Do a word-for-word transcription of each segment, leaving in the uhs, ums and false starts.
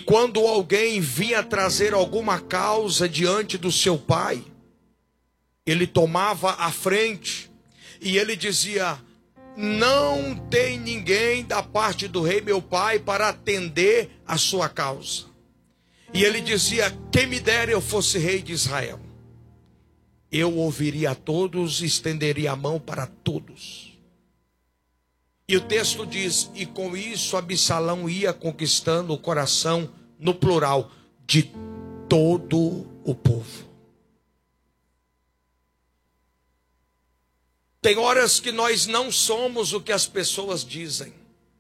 quando alguém vinha trazer alguma causa diante do seu pai, ele tomava a frente e ele dizia: não tem ninguém da parte do rei meu pai para atender a sua causa. E ele dizia: quem me dera eu fosse rei de Israel, eu ouviria a todos e estenderia a mão para todos. E o texto diz: e com isso Absalão ia conquistando o coração, no plural, de todo o povo. Tem horas que nós não somos o que as pessoas dizem,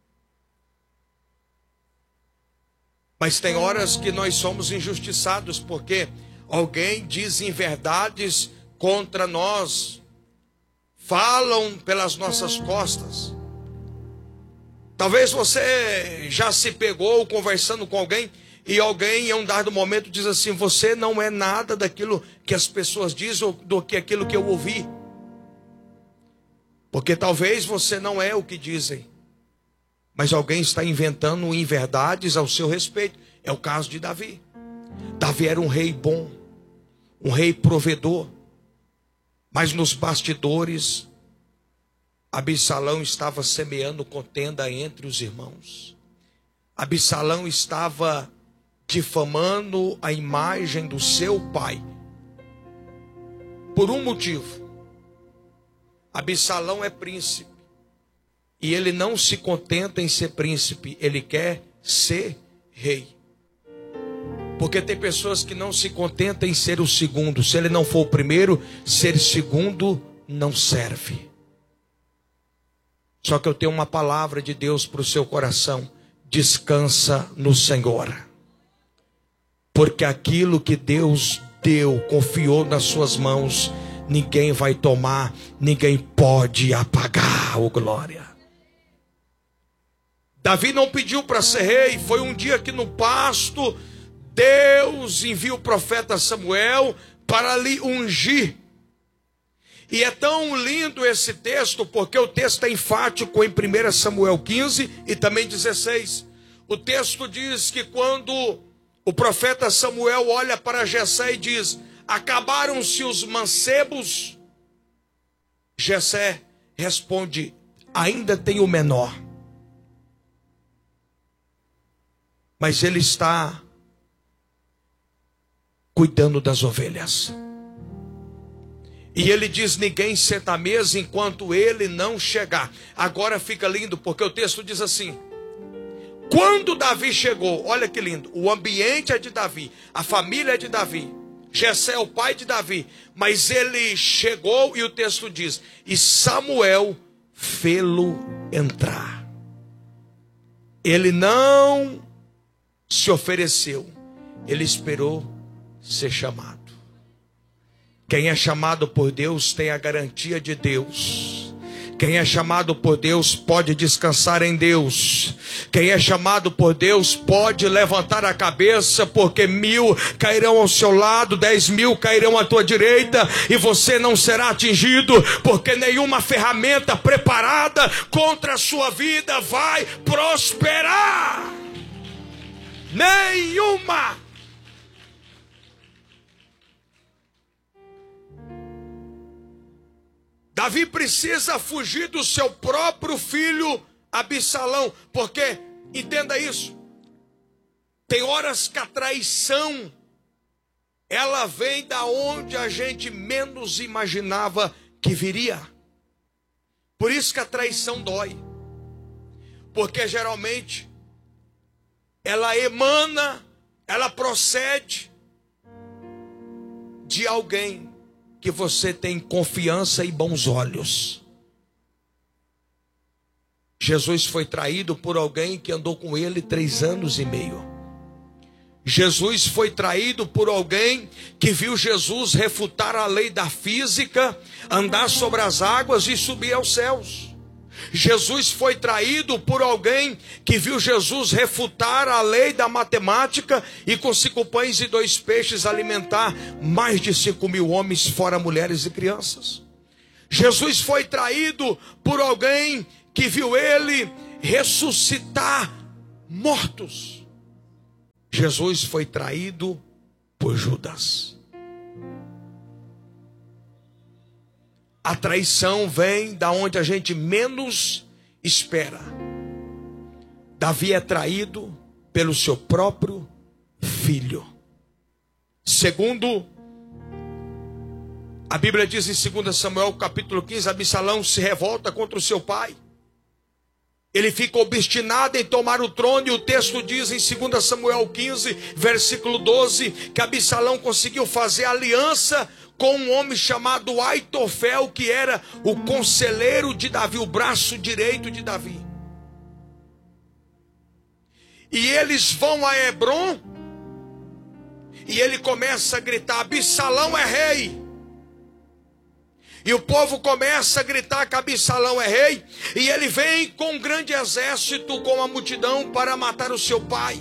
mas tem horas que nós somos injustiçados, porque alguém diz inverdades contra nós, falam pelas nossas costas. Talvez você já se pegou conversando com alguém e alguém em um dado momento diz assim: você não é nada daquilo que as pessoas dizem ou do que aquilo que eu ouvi. Porque talvez você não é o que dizem, mas alguém está inventando inverdades ao seu respeito. É o caso de Davi. Davi era um rei bom, um rei provedor, mas nos bastidores Absalão estava semeando contenda entre os irmãos. Absalão estava difamando a imagem do seu pai, por um motivo. Absalão é príncipe, e ele não se contenta em ser príncipe, ele quer ser rei. Porque tem pessoas que não se contentam em ser o segundo. Se ele não for o primeiro, ser segundo não serve. Só que eu tenho uma palavra de Deus para o seu coração: descansa no Senhor, porque aquilo que Deus deu, confiou nas suas mãos, ninguém vai tomar, ninguém pode apagar. Oh, glória. Davi não pediu para ser rei. Foi um dia que no pasto Deus envia o profeta Samuel para lhe ungir. E é tão lindo esse texto, porque o texto é enfático em primeiro Samuel quinze e também dezesseis. O texto diz que quando o profeta Samuel olha para Jessé e diz: acabaram-se os mancebos, Jessé responde: ainda tem o menor. Mas ele está cuidando das ovelhas. E ele diz: ninguém senta à mesa enquanto ele não chegar. Agora fica lindo, porque o texto diz assim: quando Davi chegou, olha que lindo, o ambiente é de Davi, a família é de Davi, Jessé é o pai de Davi, mas ele chegou e o texto diz: e Samuel fê-lo entrar. Ele não se ofereceu, ele esperou ser chamado. Quem é chamado por Deus tem a garantia de Deus. Quem é chamado por Deus pode descansar em Deus. Quem é chamado por Deus pode levantar a cabeça, porque mil cairão ao seu lado, dez mil cairão à tua direita, e você não será atingido, porque nenhuma ferramenta preparada contra a sua vida vai prosperar. Nenhuma. Davi precisa fugir do seu próprio filho Absalão, porque, entenda isso, tem horas que a traição, ela vem da onde a gente menos imaginava que viria. Por isso que a traição dói, porque geralmente ela emana, ela procede de alguém que você tem confiança e bons olhos. Jesus foi traído por alguém que andou com ele três anos e meio. Jesus foi traído por alguém que viu Jesus refutar a lei da física, andar sobre as águas e subir aos céus. Jesus foi traído por alguém que viu Jesus refutar a lei da matemática e com cinco pães e dois peixes alimentar mais de cinco mil homens, fora mulheres e crianças. Jesus foi traído por alguém que viu ele ressuscitar mortos. Jesus foi traído por Judas. A traição vem da onde a gente menos espera. Davi é traído pelo seu próprio filho. Segundo, a Bíblia diz em dois Samuel capítulo quinze, Absalão se revolta contra o seu pai. Ele fica obstinado em tomar o trono, e o texto diz em dois Samuel quinze, versículo doze, que Absalão conseguiu fazer aliança com um homem chamado Aitofel, que era o conselheiro de Davi, o braço direito de Davi. E eles vão a Hebrom, e ele começa a gritar: Absalão é rei. E o povo começa a gritar que Absalão é rei, e ele vem com um grande exército, com a multidão, para matar o seu pai.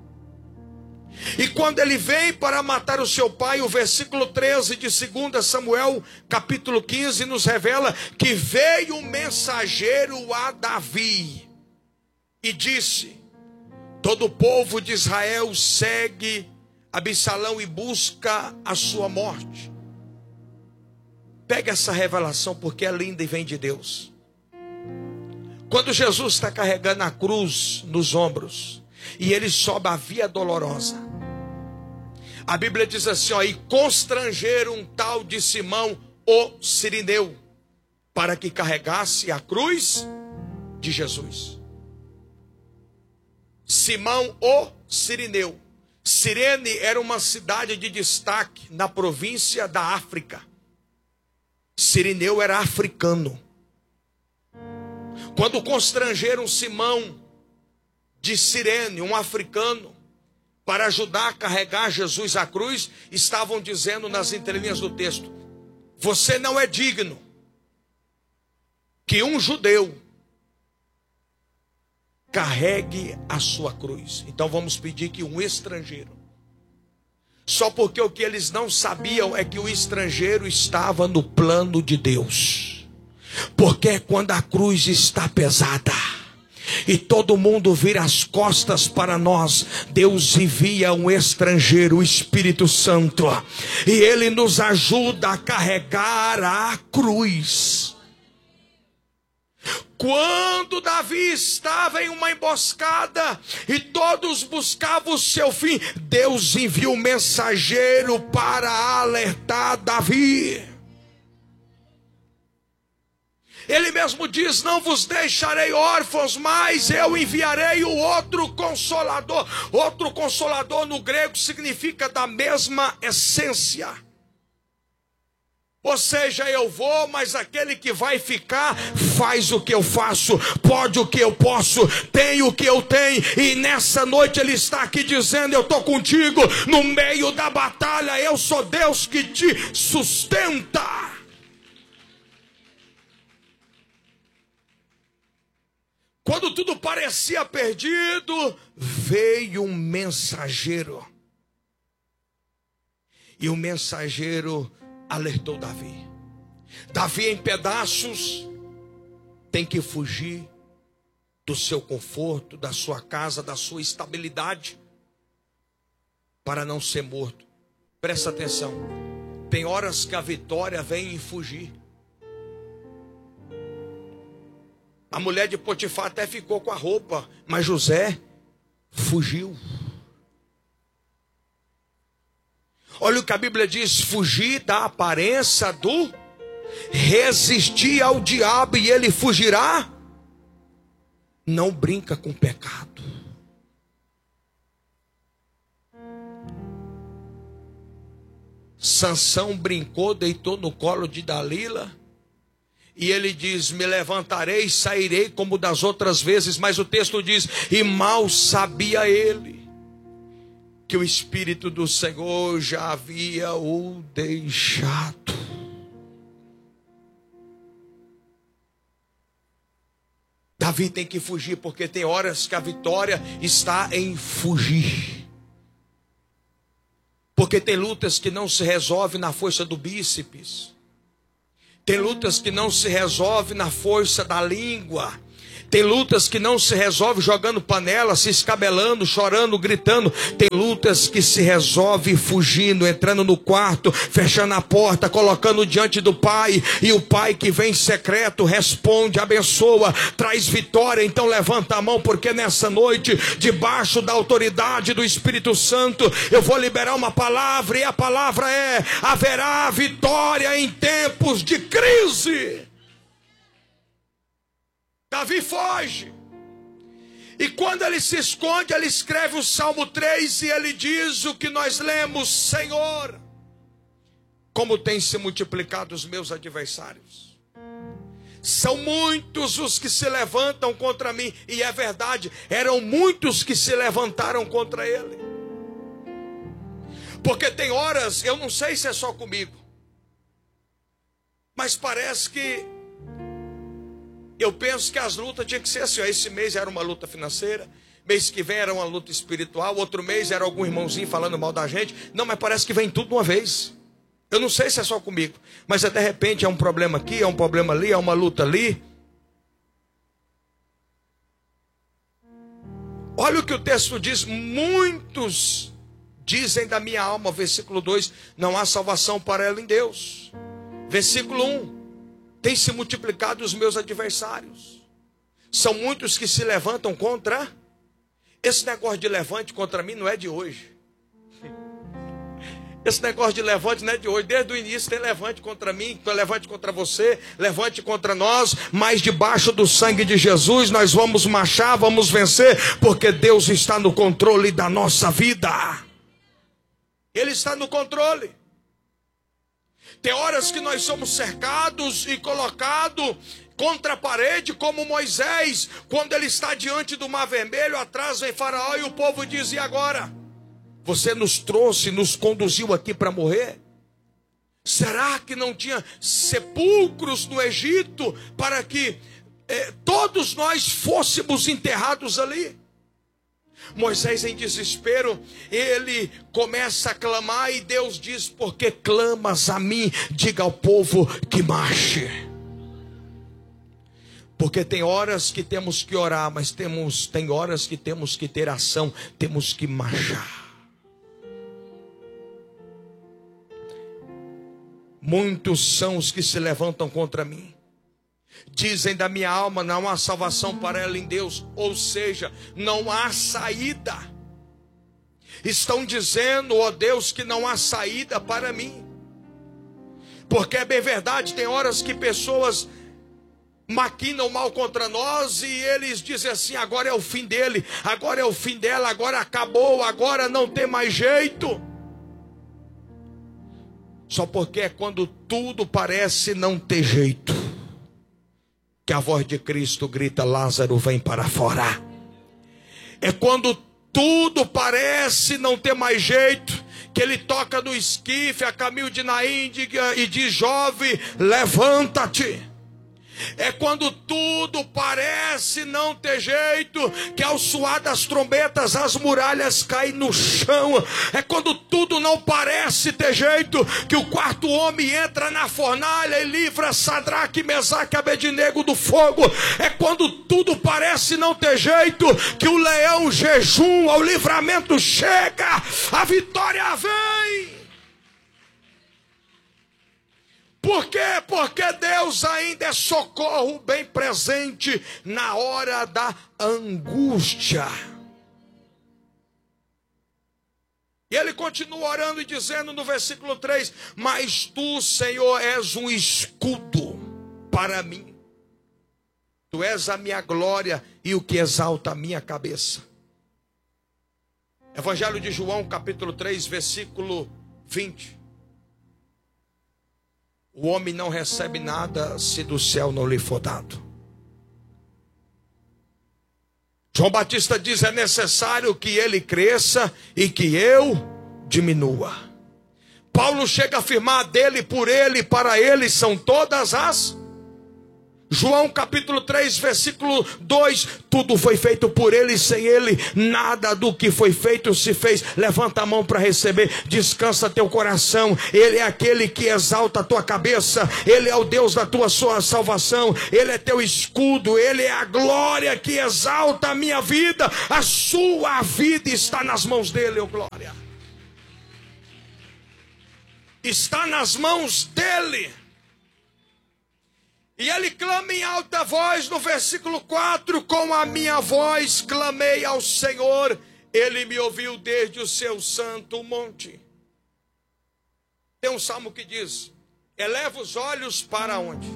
E quando ele vem para matar o seu pai, o versículo treze de dois Samuel capítulo quinze nos revela que veio um mensageiro a Davi e disse: todo o povo de Israel segue Absalão e busca a sua morte. Pega essa revelação, porque é linda e vem de Deus. Quando Jesus está carregando a cruz nos ombros e ele sobe a via dolorosa, a Bíblia diz assim, ó, e constrangeram um tal de Simão o Cirineu para que carregasse a cruz de Jesus. Simão o Cirineu. Cirene era uma cidade de destaque na província da África. Cirineu era africano. Quando constrangeram Simão de Cirene, um africano, para ajudar a carregar Jesus à cruz, estavam dizendo nas entrelinhas do texto: você não é digno que um judeu carregue a sua cruz. Então vamos pedir que um estrangeiro. Só porque o que eles não sabiam é que o estrangeiro estava no plano de Deus. Porque quando a cruz está pesada e todo mundo vira as costas para nós, Deus envia um estrangeiro, o Espírito Santo, e ele nos ajuda a carregar a cruz. Quando Davi estava em uma emboscada e todos buscavam o seu fim, Deus enviou um mensageiro para alertar Davi. Ele mesmo diz: não vos deixarei órfãos, mas eu enviarei o outro consolador. Outro consolador no grego significa da mesma essência. Ou seja, eu vou, mas aquele que vai ficar faz o que eu faço, pode o que eu posso, tem o que eu tenho. E nessa noite ele está aqui dizendo: eu estou contigo no meio da batalha, eu sou Deus que te sustenta. Quando tudo parecia perdido, veio um mensageiro. E o mensageiro alertou Davi. Davi em pedaços tem que fugir do seu conforto, da sua casa, da sua estabilidade, para não ser morto. Presta atenção. Tem horas que a vitória vem em fugir. A mulher de Potifar até ficou com a roupa, mas José fugiu. Olha o que a Bíblia diz: fugir da aparência do, resistir ao diabo e ele fugirá. Não brinca com o pecado. Sansão brincou, deitou no colo de Dalila, e ele diz: me levantarei e sairei como das outras vezes. Mas o texto diz: e mal sabia ele que o Espírito do Senhor já havia o deixado. Davi tem que fugir, porque tem horas que a vitória está em fugir. Porque tem lutas que não se resolvem na força do bíceps. Tem lutas que não se resolvem na força da língua. Tem lutas que não se resolve jogando panela, se escabelando, chorando, gritando. Tem lutas que se resolve fugindo, entrando no quarto, fechando a porta, colocando diante do Pai. E o Pai que vem em secreto responde, abençoa, traz vitória. Então levanta a mão, porque nessa noite, debaixo da autoridade do Espírito Santo, eu vou liberar uma palavra. E a palavra é: haverá vitória em tempos de crise. Davi foge, e quando ele se esconde, ele escreve o Salmo três, e ele diz o que nós lemos: Senhor, como têm se multiplicado os meus adversários. São muitos os que se levantam contra mim. E é verdade, eram muitos que se levantaram contra ele. Porque tem horas, eu não sei se é só comigo, mas parece que eu penso que as lutas tinham que ser assim, ó. Esse mês era uma luta financeira, mês que vem era uma luta espiritual, outro mês era algum irmãozinho falando mal da gente. Não, mas parece que vem tudo de uma vez. Eu não sei se é só comigo, mas é, de repente é um problema aqui, é um problema ali, é uma luta ali. Olha o que o texto diz: muitos dizem da minha alma, versículo dois, não há salvação para ela em Deus. Versículo um, tem se multiplicado os meus adversários. São muitos que se levantam contra. Esse negócio de levante contra mim não é de hoje. Esse negócio de levante não é de hoje. Desde o início tem levante contra mim, tem levante contra você, levante contra nós. Mas debaixo do sangue de Jesus nós vamos marchar, vamos vencer, porque Deus está no controle da nossa vida. Ele está no controle. Tem horas que nós somos cercados e colocados contra a parede, como Moisés, quando ele está diante do Mar Vermelho, atrás vem Faraó e o povo diz: e agora? Você nos trouxe, nos conduziu aqui para morrer? Será que não tinha sepulcros no Egito para que eh, todos nós fôssemos enterrados ali? Moisés, em desespero, ele começa a clamar, e Deus diz: porque clamas a mim, diga ao povo que marche. Porque tem horas que temos que orar, mas temos, tem horas que temos que ter ação, temos que marchar. Muitos são os que se levantam contra mim. Dizem da minha alma, não há salvação para ela em Deus. Ou seja, não há saída. Estão dizendo, ó Deus, que não há saída para mim. Porque é bem verdade, tem horas que pessoas maquinam mal contra nós e eles dizem assim: agora é o fim dele, agora é o fim dela, agora acabou, agora não tem mais jeito. Só porque é quando tudo parece não ter jeito que a voz de Cristo grita: Lázaro, vem para fora. É quando tudo parece não ter mais jeito que ele toca no esquife a caminho de Naim e diz: jovem, levanta-te. É quando tudo parece não ter jeito que ao soar das trombetas as muralhas caem no chão. É quando tudo não parece ter jeito que o quarto homem entra na fornalha e livra Sadraque, Mesaque e Abednego do fogo. É quando tudo parece não ter jeito que o leão jejua, o livramento chega, a vitória vem. Por quê? Porque Deus ainda é socorro bem presente na hora da angústia. E ele continua orando e dizendo no versículo três: mas tu, Senhor, és um escudo para mim. Tu és a minha glória e o que exalta a minha cabeça. Evangelho de João, capítulo três, versículo vinte. O homem não recebe nada se do céu não lhe for dado. João Batista diz: é necessário que ele cresça e que eu diminua. Paulo chega a afirmar: dele, por ele, para ele são todas as João capítulo três, versículo dois, tudo foi feito por ele e sem ele, nada do que foi feito se fez. Levanta a mão para receber, descansa teu coração. Ele é aquele que exalta a tua cabeça, ele é o Deus da tua sua salvação, ele é teu escudo, ele é a glória que exalta a minha vida. A sua vida está nas mãos dele, oh glória. Está nas mãos dele. E ele clama em alta voz no versículo quatro, com a minha voz clamei ao Senhor, ele me ouviu desde o seu santo monte. Tem um salmo que diz, eleva os olhos para onde?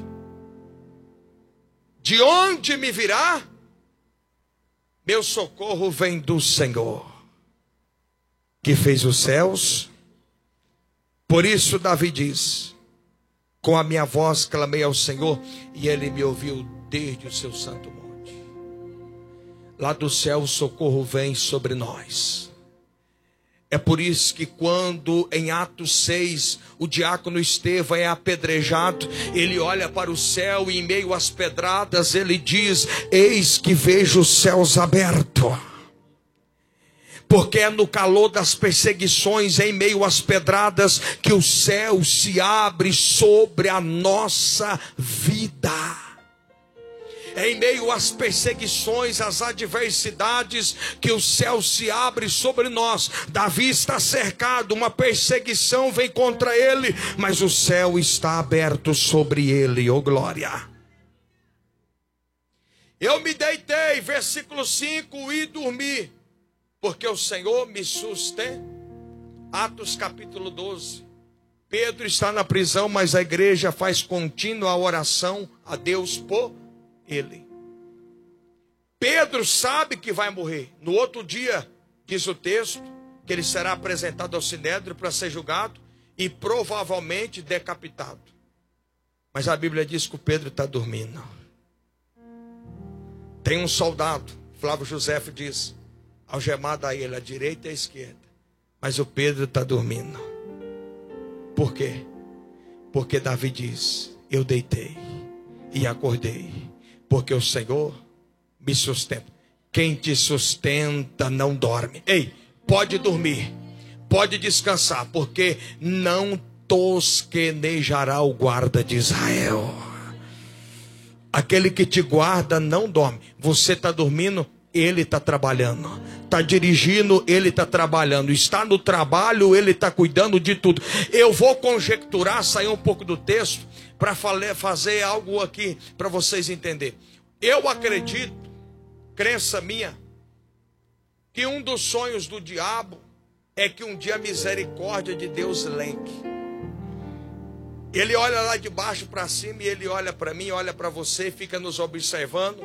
De onde me virá? Meu socorro vem do Senhor, que fez os céus. Por isso Davi diz, com a minha voz clamei ao Senhor, e ele me ouviu desde o seu santo monte. Lá do céu o socorro vem sobre nós. É por isso que quando em Atos seis o diácono Estevão é apedrejado, ele olha para o céu e em meio às pedradas ele diz, eis que vejo os céus abertos. Porque é no calor das perseguições, em meio às pedradas, que o céu se abre sobre a nossa vida. É em meio às perseguições, às adversidades, que o céu se abre sobre nós. Davi está cercado, uma perseguição vem contra ele, mas o céu está aberto sobre ele, oh glória. Eu me deitei, versículo cinco, e dormi, porque o Senhor me sustenta. Atos capítulo doze. Pedro está na prisão, mas a igreja faz contínua oração a Deus por ele. Pedro sabe que vai morrer. No outro dia, diz o texto, que ele será apresentado ao sinédrio para ser julgado e provavelmente decapitado. Mas a Bíblia diz que o Pedro está dormindo. Tem um soldado, Flávio Josefo diz, algemado a ele, à direita e à esquerda. Mas o Pedro está dormindo. Por quê? Porque Davi diz, eu deitei e acordei, porque o Senhor me sustenta. Quem te sustenta não dorme. Ei, pode dormir, pode descansar, porque não tosquenejará o guarda de Israel. Aquele que te guarda não dorme. Você está dormindo, ele está trabalhando. Está dirigindo, ele está trabalhando. Está no trabalho, ele está cuidando de tudo. Eu vou conjecturar, sair um pouco do texto, para fazer algo aqui para vocês entenderem. Eu acredito, crença minha, que um dos sonhos do diabo é que um dia a misericórdia de Deus lenque. Ele olha lá de baixo para cima, e ele olha para mim, olha para você, fica nos observando,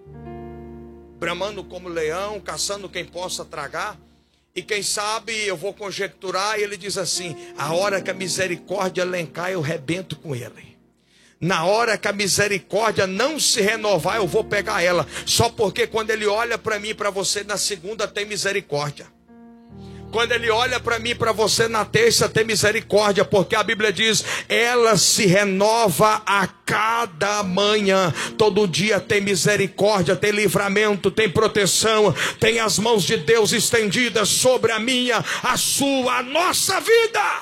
bramando como leão, caçando quem possa tragar. E quem sabe, eu vou conjecturar, ele diz assim, a hora que a misericórdia lencar, eu rebento com ele. Na hora que a misericórdia não se renovar, eu vou pegar ela. Só porque quando ele olha para mim e para você, na segunda tem misericórdia. Quando ele olha para mim e para você, na terça tem misericórdia, porque a Bíblia diz, ela se renova a cada manhã. Todo dia tem misericórdia, tem livramento, tem proteção, tem as mãos de Deus estendidas sobre a minha, a sua, a nossa vida.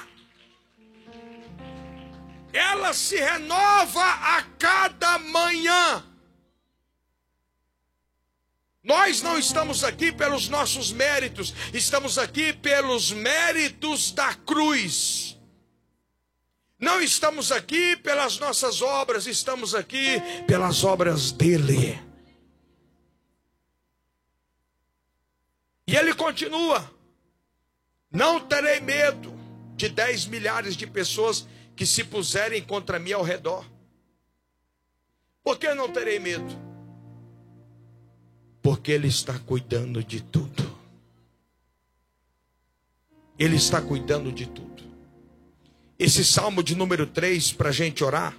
Ela se renova a cada manhã. Nós não estamos aqui pelos nossos méritos, estamos aqui pelos méritos da cruz. Não estamos aqui pelas nossas obras, estamos aqui pelas obras dele. E ele continua, não terei medo de dez milhares de pessoas que se puserem contra mim ao redor. Por que não terei medo? Porque ele está cuidando de tudo. Ele está cuidando de tudo. Esse salmo de número três, para a gente orar,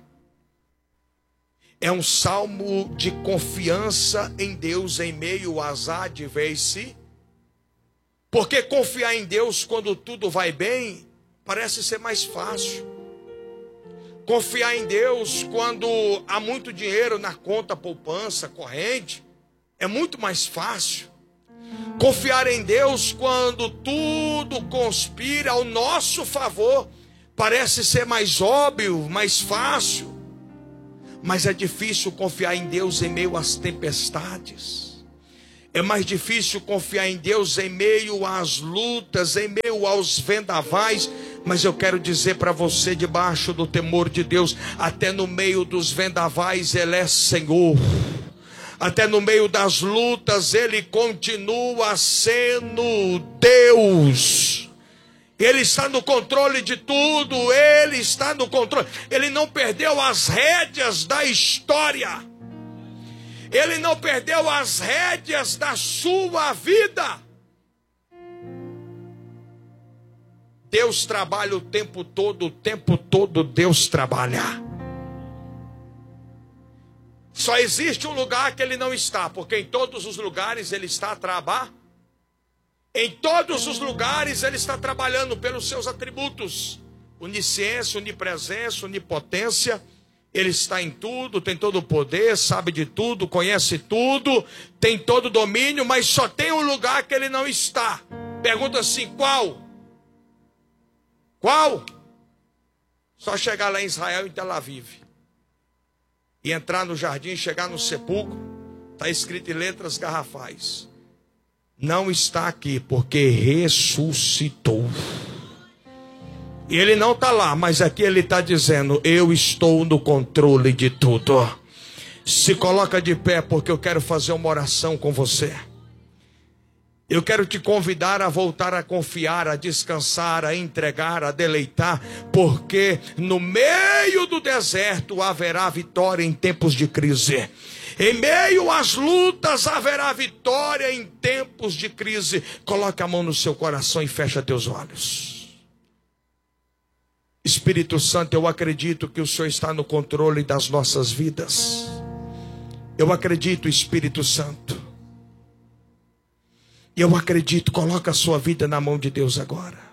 é um salmo de confiança em Deus em meio às adversidades. Porque confiar em Deus quando tudo vai bem, parece ser mais fácil. Confiar em Deus quando há muito dinheiro na conta poupança corrente é muito mais fácil. Confiar em Deus quando tudo conspira ao nosso favor parece ser mais óbvio, mais fácil. Mas é difícil confiar em Deus em meio às tempestades. É mais difícil confiar em Deus em meio às lutas, em meio aos vendavais. Mas eu quero dizer para você, debaixo do temor de Deus, até no meio dos vendavais Ele é Senhor. Até no meio das lutas Ele continua sendo Deus. Ele está no controle de tudo. Ele está no controle. Ele não perdeu as rédeas da história. Ele não perdeu as rédeas da sua vida. Deus trabalha o tempo todo. O tempo todo Deus trabalha. Só existe um lugar que Ele não está, porque em todos os lugares Ele está a trabalhar. Em todos os lugares Ele está trabalhando pelos seus atributos. Onisciência, onipresença, onipotência. Ele está em tudo, tem todo o poder, sabe de tudo, conhece tudo, tem todo o domínio, mas só tem um lugar que Ele não está. Pergunta assim, qual? Qual? Só chegar lá em Israel, em Tel Aviv. E entrar no jardim, chegar no sepulcro, está escrito em letras garrafais: não está aqui, porque ressuscitou. E Ele não está lá, mas aqui Ele está dizendo: eu estou no controle de tudo. Se coloca de pé, porque eu quero fazer uma oração com você. Eu quero te convidar a voltar a confiar, a descansar, a entregar, a deleitar, porque no meio do deserto haverá vitória em tempos de crise. Em meio às lutas haverá vitória em tempos de crise. Coloque a mão no seu coração e fecha teus olhos. Espírito Santo, eu acredito que o Senhor está no controle das nossas vidas. Eu acredito, Espírito Santo. Eu acredito, coloca a sua vida na mão de Deus agora.